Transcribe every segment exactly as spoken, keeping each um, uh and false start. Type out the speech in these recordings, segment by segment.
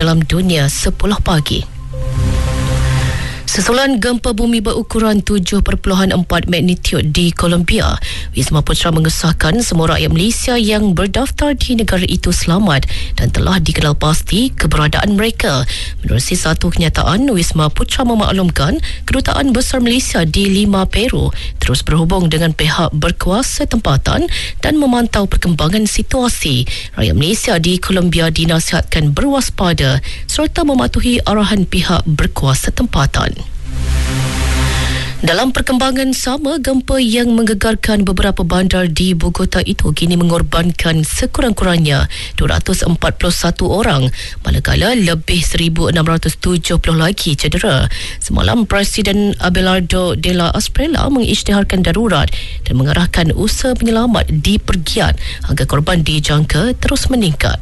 dalam dunia sepuluh pagi. Susulan gempa bumi berukuran tujuh perpuluhan empat magnitudo di Colombia, Wisma Putra mengesahkan semua rakyat Malaysia yang berdaftar di negara itu selamat dan telah dikenal pasti keberadaan mereka. Menerusi satu kenyataan, Wisma Putra memaklumkan Kedutaan Besar Malaysia di Lima, Peru terus berhubung dengan pihak berkuasa tempatan dan memantau perkembangan situasi. Rakyat Malaysia di Colombia dinasihatkan berwaspada serta mematuhi arahan pihak berkuasa tempatan. Dalam perkembangan sama, gempa yang menggegarkan beberapa bandar di Bogota itu kini mengorbankan sekurang-kurangnya dua ratus empat puluh satu orang, manakala lebih seribu enam ratus tujuh puluh lagi cedera. Semalam, Presiden Abelardo de la Espriella mengisytiharkan darurat dan mengarahkan usaha penyelamat dipergiat agar korban dijangka terus meningkat.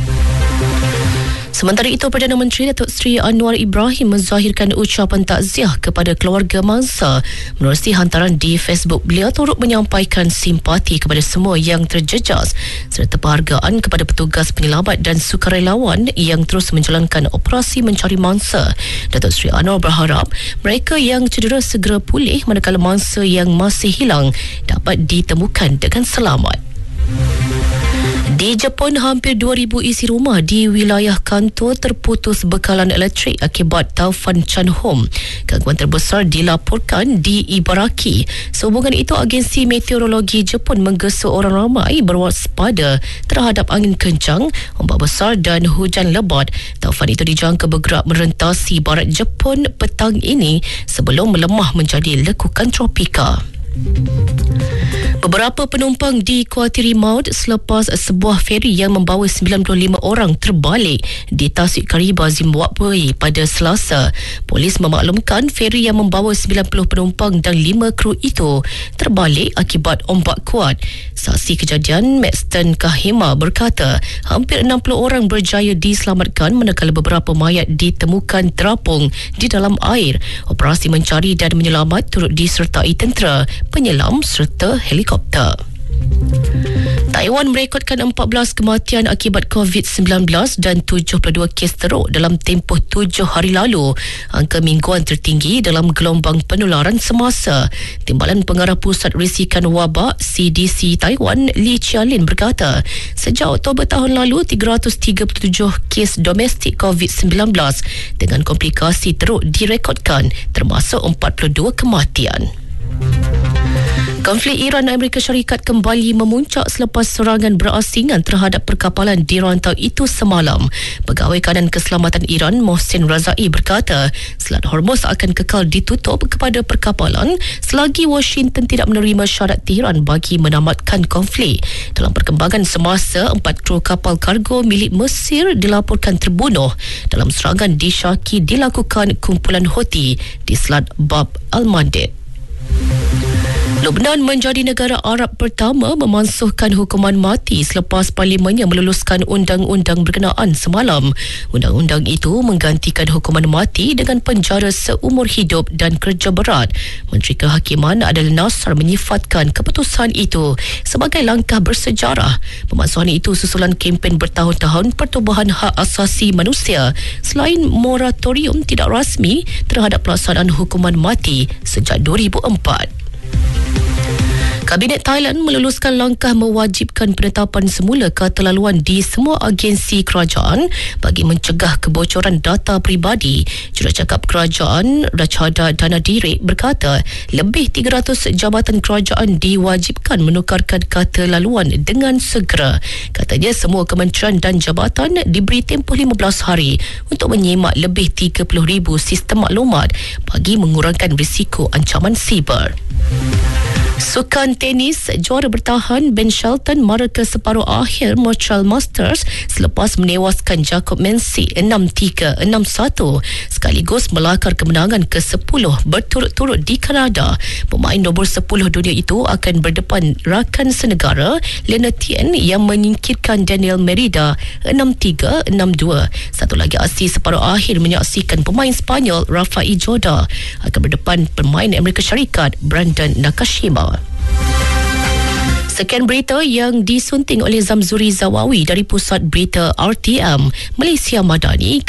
Sementara itu, Perdana Menteri Datuk Seri Anwar Ibrahim menzahirkan ucapan takziah kepada keluarga mangsa. Menerusi hantaran di Facebook, beliau turut menyampaikan simpati kepada semua yang terjejas serta penghargaan kepada petugas penyelamat dan sukarelawan yang terus menjalankan operasi mencari mangsa. Datuk Seri Anwar berharap mereka yang cedera segera pulih, manakala mangsa yang masih hilang dapat ditemukan dengan selamat. Di Jepun, hampir dua ribu isi rumah di wilayah Kanto terputus bekalan elektrik akibat taufan Chanhom. Gangguan terbesar dilaporkan di Ibaraki. Sehubungan itu, agensi meteorologi Jepun menggesa orang ramai berwaspada terhadap angin kencang, ombak besar dan hujan lebat. Taufan itu dijangka bergerak merentasi barat Jepun petang ini sebelum melemah menjadi lekukan tropika. Beberapa penumpang dikuatiri maut selepas sebuah feri yang membawa sembilan puluh lima orang terbalik di Tasik Kariba, Zimbabwe pada Selasa. Polis memaklumkan feri yang membawa sembilan puluh penumpang dan lima kru itu terbalik akibat ombak kuat. Saksi kejadian Maxton Kahima berkata hampir enam puluh orang berjaya diselamatkan, manakala beberapa mayat ditemukan terapung di dalam air. Operasi mencari dan menyelamat turut disertai tentera, penyelam serta helikopter. Taiwan merekodkan empat belas kematian akibat covid sembilan belas dan tujuh puluh dua kes teruk dalam tempoh tujuh hari lalu, angka mingguan tertinggi dalam gelombang penularan semasa. Timbalan Pengarah Pusat Risikan Wabak C D C Taiwan, Li Chialin berkata, sejak Oktober tahun lalu, tiga ratus tiga puluh tujuh kes domestik covid sembilan belas dengan komplikasi teruk direkodkan, termasuk empat puluh dua kematian. Konflik Iran dan Amerika Syarikat kembali memuncak selepas serangan berasingan terhadap perkapalan di rantau itu semalam. Pegawai Kanan Keselamatan Iran, Mohsen Razai berkata, Selat Hormuz akan kekal ditutup kepada perkapalan selagi Washington tidak menerima syarat Tehran bagi menamatkan konflik. Dalam perkembangan semasa, empat kru kapal kargo milik Mesir dilaporkan terbunuh dalam serangan disyaki dilakukan kumpulan Houthi di Selat Bab al-Mandeb. Lebanon menjadi negara Arab pertama memansuhkan hukuman mati selepas parlimennya meluluskan undang-undang berkenaan semalam. Undang-undang itu menggantikan hukuman mati dengan penjara seumur hidup dan kerja berat. Menteri Kehakiman Adel Nasser menyifatkan keputusan itu sebagai langkah bersejarah. Pemansuhan itu susulan kempen bertahun-tahun pertubuhan hak asasi manusia selain moratorium tidak rasmi terhadap pelaksanaan hukuman mati sejak dua ribu empat. Kabinet Thailand meluluskan langkah mewajibkan penetapan semula keterlaluan di semua agensi kerajaan bagi mencegah kebocoran data peribadi. Jurucakap Kerajaan Rachada Danadirik berkata lebih tiga ratus jabatan kerajaan diwajibkan menukarkan keterlaluan dengan segera. Katanya semua kementerian dan jabatan diberi tempoh lima belas hari untuk menyemak lebih tiga puluh ribu sistem maklumat bagi mengurangkan risiko ancaman siber. Sukan tenis, juara bertahan Ben Shelton mara ke separuh akhir Montreal Masters selepas menewaskan Jacob Menzi enam tiga enam satu sekaligus melakar kemenangan ke sepuluh berturut-turut di Kanada. Pemain nombor sepuluh dunia itu akan berdepan rakan senegara Lena Tien yang menyingkirkan Daniel Merida enam tiga enam dua. Satu lagi aksi separuh akhir menyaksikan pemain Spanyol Rafael Joda akan berdepan pemain Amerika Syarikat Brandon Nakashima. Sekian berita yang disunting oleh Zamzuri Zawawi dari Pusat Berita R T M Malaysia Madani.